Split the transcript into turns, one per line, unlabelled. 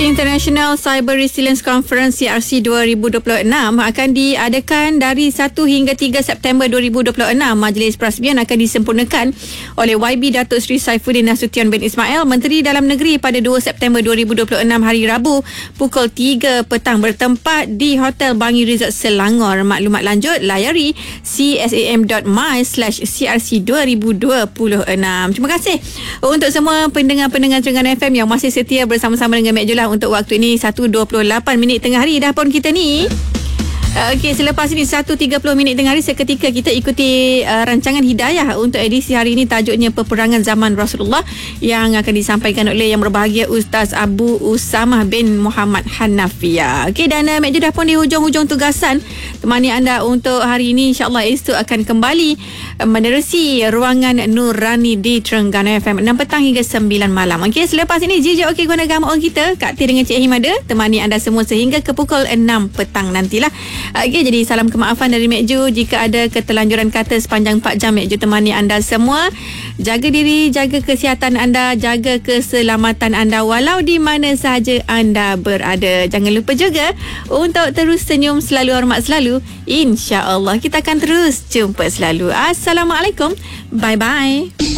International Cyber Resilience Conference CRC 2026 akan diadakan dari 1 hingga 3 September 2026. Majlis Perasmian akan disempurnakan oleh YB Datuk Seri Saifuddin Nasution bin Ismail, Menteri Dalam Negeri, pada 2 September 2026 hari Rabu pukul 3 petang bertempat di Hotel Bangi Resort Selangor. Maklumat lanjut layari csam.my/crc2026. Terima kasih untuk semua pendengar-pendengar Trengganu FM yang masih setia bersama-sama dengan Mek Julah untuk waktu ini 1.28 minit tengah hari dah pun kita ni. Okey, selepas ini 1.30 minit tengah hari, seketika kita ikuti rancangan Hidayah untuk edisi hari ini. Tajuknya Peperangan Zaman Rasulullah yang akan disampaikan oleh yang berbahagia Ustaz Abu Usamah bin Muhammad Hanafiah. Okey, dan Mek Judah pun di hujung-hujung tugasan temani anda untuk hari ini. InsyaAllah esok akan kembali menerusi ruangan Nurani di Trengganu FM 6 petang hingga 9 malam. Okey, selepas ini Jijik Okey Guna Gamon kita Kak Tir dengan Cik Himada temani anda semua sehingga ke pukul 6 petang nantilah. Okey, jadi salam kemaafan dari Mek Ju jika ada ketelanjuran kata sepanjang 4 jam Mek Ju temani anda semua. Jaga diri, jaga kesihatan anda, jaga keselamatan anda walau di mana sahaja anda berada. Jangan lupa juga untuk terus senyum, selalu hormat selalu. InsyaAllah kita akan terus jumpa selalu. Assalamualaikum. Bye-bye.